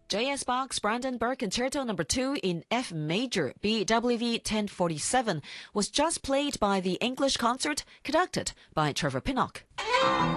J.S. Bach's Brandenburg Concerto No. 2 in F major, BWV 1047, was just played by the English concert conducted by Trevor Pinnock.